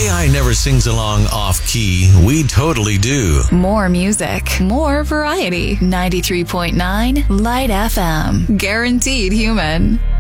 AI never sings along off-key. We totally do. More music, more variety. 93.9 Light FM. Guaranteed human.